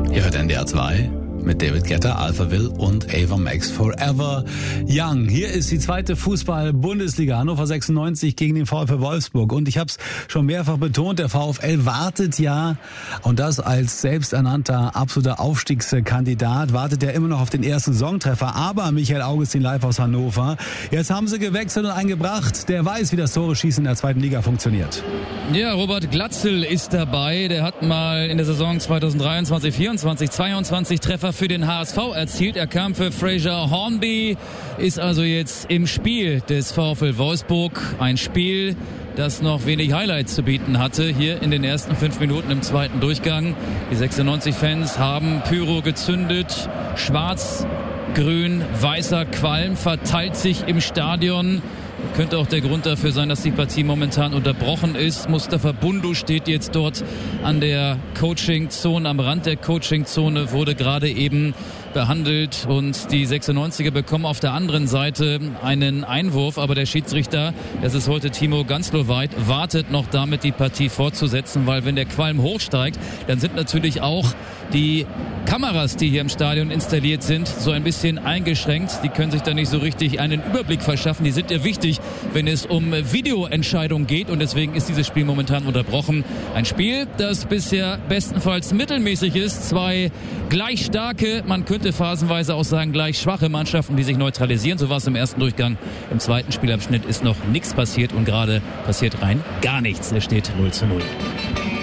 Ihr hört NDR 2 mit David Guetta, Alphaville und Ava Max Forever Young. Hier ist die zweite Fußball-Bundesliga, Hannover 96 gegen den VfL Wolfsburg. Und ich habe es schon mehrfach betont, der VfL wartet ja, und das als selbsternannter absoluter Aufstiegskandidat, wartet ja immer noch auf den ersten Saisontreffer. Aber Michael Augustin live aus Hannover, jetzt haben sie gewechselt und einen gebracht, der weiß, wie das Tore-Schießen in der zweiten Liga funktioniert. Ja, Robert Glatzel ist dabei. Der hat mal in der Saison 2023, 24, 22 Treffer für den HSV erzielt. Er kam für Fraser Hornby, ist also jetzt im Spiel des VfL Wolfsburg. Ein Spiel, das noch wenig Highlights zu bieten hatte, hier in den ersten 5 Minuten im zweiten Durchgang. Die 96-Fans haben Pyro gezündet. Schwarz, grün, weißer Qualm verteilt sich im Stadion. Könnte auch der Grund dafür sein, dass die Partie momentan unterbrochen ist. Mustafa Bundu steht jetzt dort an der Coaching-Zone, am Rand der Coaching-Zone, wurde gerade eben behandelt und die 96er bekommen auf der anderen Seite einen Einwurf, aber der Schiedsrichter, das ist heute Timo Ganslowait, wartet noch damit, die Partie fortzusetzen, weil wenn der Qualm hochsteigt, dann sind natürlich auch die Kameras, die hier im Stadion installiert sind, so ein bisschen eingeschränkt. Die können sich da nicht so richtig einen Überblick verschaffen. Die sind ja wichtig, wenn es um Videoentscheidungen geht und deswegen ist dieses Spiel momentan unterbrochen. Ein Spiel, das bisher bestenfalls mittelmäßig ist. Zwei gleich starke, man könnte phasenweise auch sagen gleich schwache Mannschaften, die sich neutralisieren. So war es im ersten Durchgang. Im zweiten Spielabschnitt ist noch nichts passiert und gerade passiert rein gar nichts. Es steht 0:0.